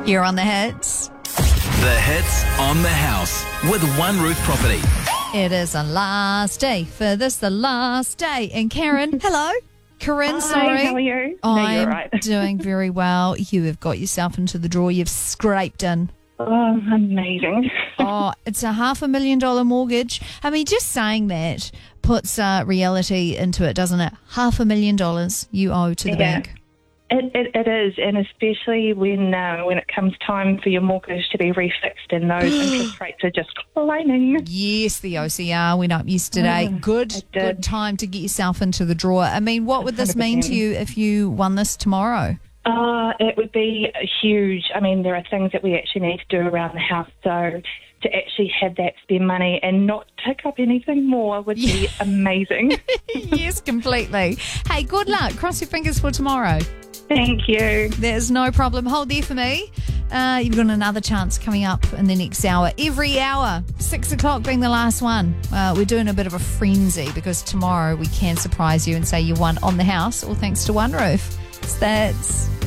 Here on The Hits. The Hits on the House with One Roof Property. It is the last day for this, the last day. And Karen, hello. Corinne, Hi, sorry. how are you? No, you're I'm right. doing very well. You have got yourself into the draw. You've scraped in. Oh, amazing. Oh, it's a $500,000 mortgage. I mean, just saying that puts reality into it, doesn't it? $500,000 you owe to the bank. It is, and especially when it comes time for your mortgage to be refixed and those interest rates are just climbing. Yes, the OCR went up yesterday. Good time to get yourself into the drawer. I mean, what would this mean to you if you won this tomorrow? It would be huge. I mean, there are things that we actually need to do around the house, so to actually have that spare money and not pick up anything more would be amazing. Yes, completely. Hey, good luck. Cross your fingers for tomorrow. Thank you. There's no problem. Hold there for me. You've got another chance coming up in the next hour. Every hour, 6 o'clock being the last one. We're doing a bit of a frenzy because tomorrow we can surprise you and say you won on the house, all thanks to One Roof. That's